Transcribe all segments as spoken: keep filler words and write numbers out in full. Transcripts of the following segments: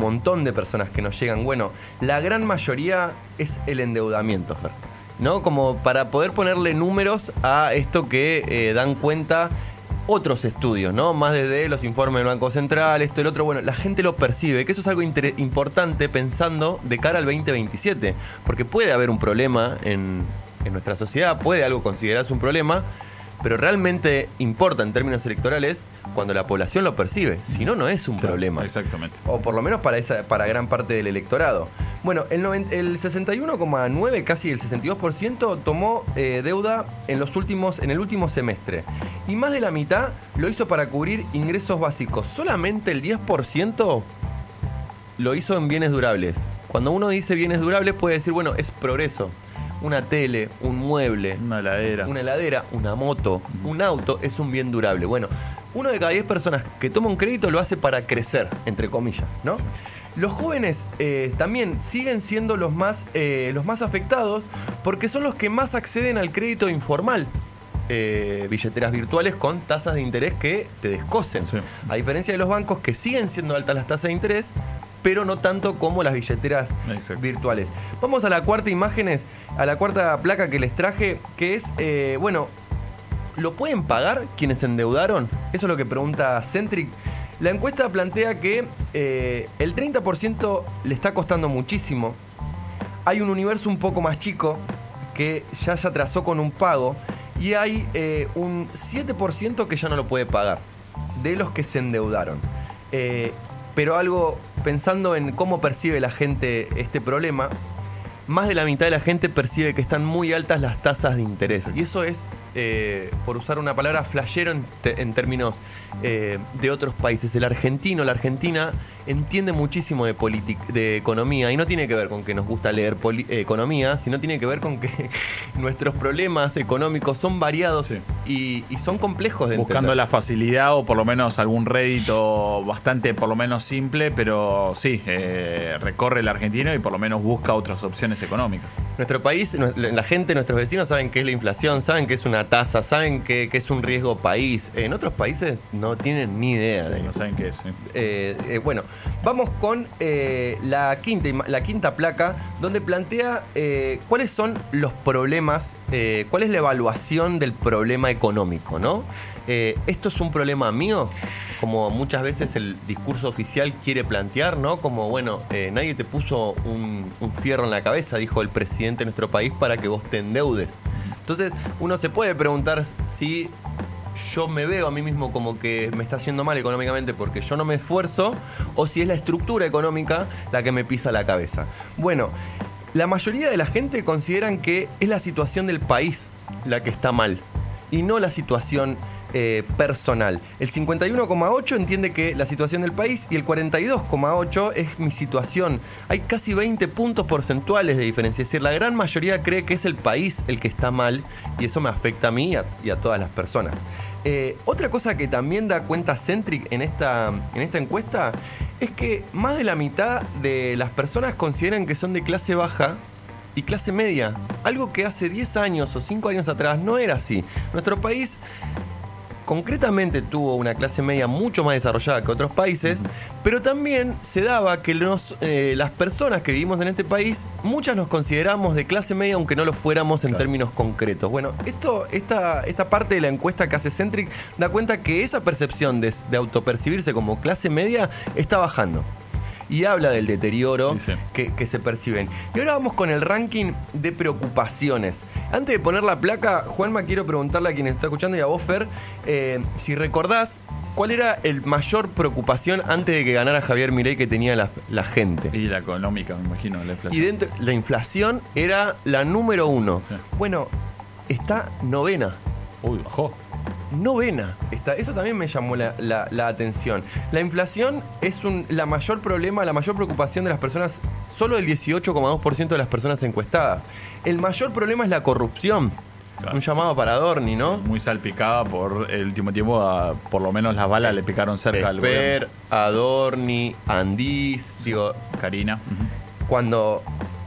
montón de personas que nos llegan. Bueno, la gran mayoría es el endeudamiento, Fer, ¿no? Como para poder ponerle números a esto que eh, dan cuenta otros estudios, ¿no? Más desde los informes del Banco Central, esto y el otro. Bueno, la gente lo percibe, que eso es algo inter- importante pensando de cara al veinte veintisiete, porque puede haber un problema en, en nuestra sociedad, puede algo considerarse un problema, pero realmente importa en términos electorales cuando la población lo percibe. Si no, no es un Claro, problema. Exactamente. O por lo menos para esa, para gran parte del electorado. Bueno, el, noven- el sesenta y uno coma nueve, casi el sesenta y dos por ciento tomó eh, deuda en los últimos, en el último semestre. Y más de la mitad lo hizo para cubrir ingresos básicos. Solamente el diez por ciento lo hizo en bienes durables. Cuando uno dice bienes durables puede decir, bueno, es progreso. Una tele, un mueble, Una heladera. una heladera, una moto, un auto es un bien durable. Bueno, uno de cada diez personas que toma un crédito lo hace para crecer, entre comillas, ¿no? Los jóvenes eh, también siguen siendo los más, eh, los más afectados porque son los que más acceden al crédito informal. Eh, billeteras virtuales con tasas de interés que te descosen. Sí. A diferencia de los bancos, que siguen siendo altas las tasas de interés, pero no tanto como las billeteras Exacto. virtuales. Vamos a la cuarta imágenes, a la cuarta placa que les traje, que es, eh, bueno, ¿lo pueden pagar quienes se endeudaron? Eso es lo que pregunta Centric. La encuesta plantea que eh, el treinta por ciento le está costando muchísimo. Hay un universo un poco más chico que ya se atrasó con un pago. Y hay eh, un siete por ciento que ya no lo puede pagar, de los que se endeudaron. Eh, pero algo, pensando en cómo percibe la gente este problema, más de la mitad de la gente percibe que están muy altas las tasas de interés. Y eso es, eh, por usar una palabra, flashero en, te- en términos eh, de otros países. El argentino, la argentina, entiende muchísimo de, politic- de economía, y no tiene que ver con que nos gusta leer poli- eh, economía, sino tiene que ver con que nuestros problemas económicos son variados Sí. y, y son complejos de Buscando entender. la facilidad o por lo menos algún rédito bastante, por lo menos simple, pero sí, eh, recorre el argentino y por lo menos busca otras opciones económicas. Nuestro país, nue- la gente, nuestros vecinos saben qué es la inflación, saben qué es una tasa, saben qué, qué es un riesgo país. En otros países no tienen ni idea Sí, de no eso. saben qué es. sí. Eh, eh, bueno, vamos con eh, la, quinta, ima- la quinta placa, donde plantea eh, cuáles son los problemas, eh, cuál es la evaluación del problema económico, ¿no? Eh, ¿Esto es un problema mío? Como muchas veces el discurso oficial quiere plantear, ¿no? Como, bueno, eh, nadie te puso un, un fierro en la cabeza, dijo el presidente de nuestro país, para que vos te endeudes. Entonces, uno se puede preguntar si yo me veo a mí mismo como que me está haciendo mal económicamente porque yo no me esfuerzo, o si es la estructura económica la que me pisa la cabeza. Bueno, la mayoría de la gente consideran que es la situación del país la que está mal y no la situación eh, personal. El cincuenta y uno coma ocho entiende que la situación del país y el cuarenta y dos coma ocho es mi situación. Hay casi veinte puntos porcentuales de diferencia. Es decir, la gran mayoría cree que es el país el que está mal y eso me afecta a mí y a, y a todas las personas. Eh, otra cosa que también da cuenta Centric en esta, en esta encuesta es que más de la mitad de las personas consideran que son de clase baja y clase media. Algo que hace diez años o cinco años atrás no era así. Nuestro país concretamente tuvo una clase media mucho más desarrollada que otros países, pero también se daba que los, eh, las personas que vivimos en este país, muchas nos consideramos de clase media aunque no lo fuéramos en Claro. términos concretos. Bueno, esto, esta, esta parte de la encuesta que hace Centric da cuenta que esa percepción de, de autopercibirse como clase media está bajando. Y habla del deterioro Sí, sí. que, que se perciben. Y ahora vamos con el ranking de preocupaciones. Antes de poner la placa, Juanma, quiero preguntarle a quien está escuchando y a vos, Fer, eh, si recordás, ¿cuál era el mayor preocupación antes de que ganara Javier Milei que tenía la, la gente? Y la económica, me imagino, la inflación. Y dentro, la inflación era la número uno. Sí. Bueno, está novena. Uy, bajó. Novena. Está, eso también me llamó la, la- la atención. La inflación es un, la mayor problema, la mayor preocupación de las personas, solo el dieciocho coma dos por ciento de las personas encuestadas. El mayor problema es la corrupción. Claro. Un llamado para Adorni, ¿no? Muy salpicada por el último tiempo, a- por lo menos las balas le picaron cerca al Esper, gobierno. Adorni, Andís, digo, Karina. Ujú. cuando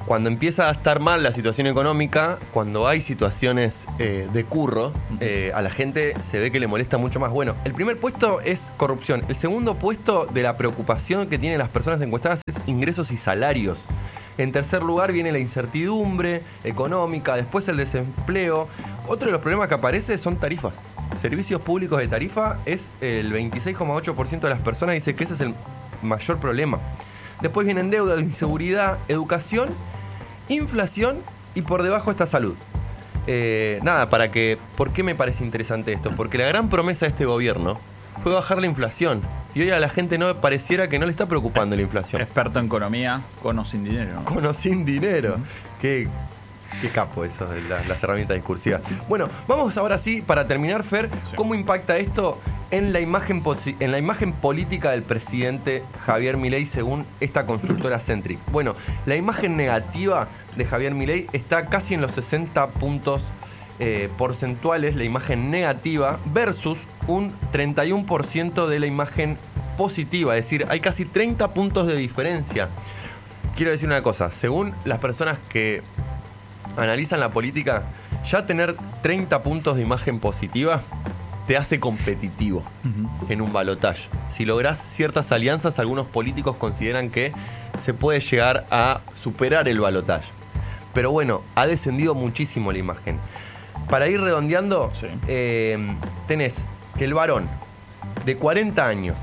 cuando empieza a estar mal la situación económica, cuando hay situaciones eh, de curro, eh, a la gente se ve que le molesta mucho más. Bueno, el primer puesto es corrupción. El segundo puesto de la preocupación que tienen las personas encuestadas es ingresos y salarios. En tercer lugar viene la incertidumbre económica, después el desempleo. Otro de los problemas que aparece son tarifas. Servicios públicos de tarifa es el veintiséis coma ocho por ciento de las personas dice que ese es el mayor problema. Después vienen deuda, inseguridad, educación, inflación y por debajo está salud. Eh, nada, para que... ¿Por qué me parece interesante esto? Porque la gran promesa de este gobierno fue bajar la inflación. Y hoy a la gente no pareciera que no le está preocupando la inflación. Experto en economía, con o sin dinero, ¿no? Con o sin dinero. Uh-huh. Qué, qué capo eso de la, las herramientas discursivas. Bueno, vamos ahora sí, para terminar, Fer, sí. ¿Cómo impacta esto en la imagen en la imagen política del presidente Javier Milei según esta consultora Centric? Bueno, la imagen negativa de Javier Milei está casi en los sesenta puntos eh, porcentuales, la imagen negativa, versus un treinta y uno por ciento de la imagen positiva. Es decir, hay casi treinta puntos de diferencia. Quiero decir una cosa, según las personas que analizan la política, ya tener treinta puntos de imagen positiva te hace competitivo uh-huh. en un balotaje. Si lográs ciertas alianzas, algunos políticos consideran que se puede llegar a superar el balotaje. Pero bueno, ha descendido muchísimo la imagen. Para ir redondeando, sí. eh, tenés que el varón de cuarenta años,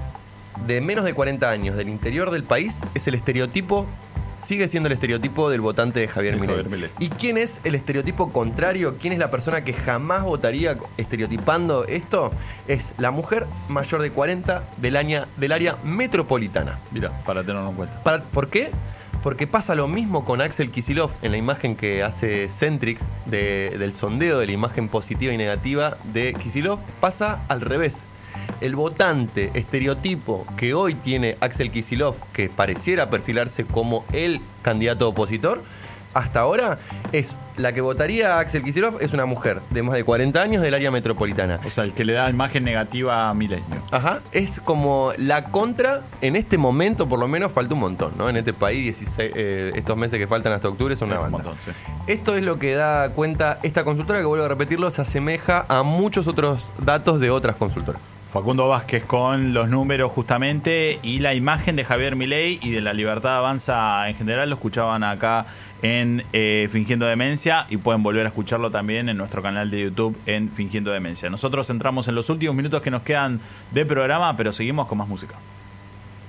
de menos de cuarenta años, del interior del país, es el estereotipo, sigue siendo el estereotipo del votante de Javier Milei. ¿Y quién es el estereotipo contrario? ¿Quién es la persona que jamás votaría estereotipando esto? Es la mujer mayor de cuarenta del, año, del área metropolitana. Mira, para tenerlo en cuenta. Para, ¿Por qué? Porque pasa lo mismo con Axel Kicillof en la imagen que hace Centrix de, del sondeo de la imagen positiva y negativa de Kicillof. Pasa al revés. El votante estereotipo que hoy tiene Axel Kicillof, que pareciera perfilarse como el candidato opositor, hasta ahora es la que votaría a Axel Kicillof, es una mujer de más de cuarenta años del área metropolitana. O sea, el que le da imagen negativa a Milei. Ajá, es como la contra, en este momento por lo menos falta un montón, ¿no? En este país, dieciséis, eh, estos meses que faltan hasta octubre son una banda. Un montón, sí. Esto es lo que da cuenta esta consultora, que vuelvo a repetirlo, se asemeja a muchos otros datos de otras consultoras. Facundo Vázquez con los números justamente y la imagen de Javier Milei y de La Libertad Avanza en general. Lo escuchaban acá en eh, Fingiendo Demencia y pueden volver a escucharlo también en nuestro canal de YouTube en Fingiendo Demencia. Nosotros entramos en los últimos minutos que nos quedan de programa, pero seguimos con más música.